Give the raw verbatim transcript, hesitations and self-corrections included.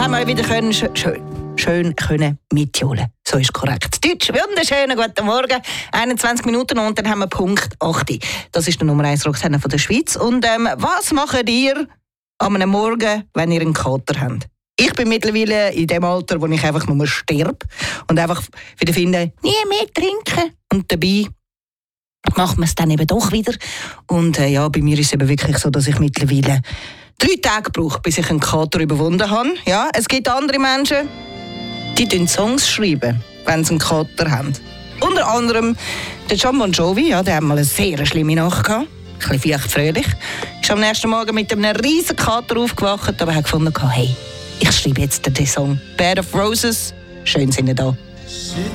haben wir wieder können, schön, schön können mitjohlen. So ist korrekt. Deutsch, wunderschönen guten Morgen. einundzwanzig Minuten und dann haben wir Punkt acht. Das ist der Nummer eins Rocksender von der Schweiz. Und ähm, was macht ihr an einem Morgen, wenn ihr einen Kater habt? Ich bin mittlerweile in dem Alter, wo ich einfach nur sterbe und einfach wieder finde, nie mehr trinken. Und dabei macht man es dann eben doch wieder. Und äh, ja, bei mir ist es eben wirklich so, dass ich mittlerweile drei Tage brauche, bis ich einen Kater überwunden habe. Ja, es gibt andere Menschen, die schreiben Songs schreiben, wenn sie einen Kater haben. Unter anderem der John Bon Jovi, ja, der hat mal eine sehr schlimme Nacht gehabt. Ein bisschen vielleicht fröhlich. Ist am nächsten Morgen mit einem riesen Kater aufgewacht, aber hat gefunden, hey, ich schreibe jetzt den Song. Bed of Roses, schön sind da. She